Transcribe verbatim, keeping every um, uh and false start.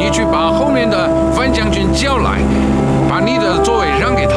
你去把后面的范将军叫来，把你的座位让给他。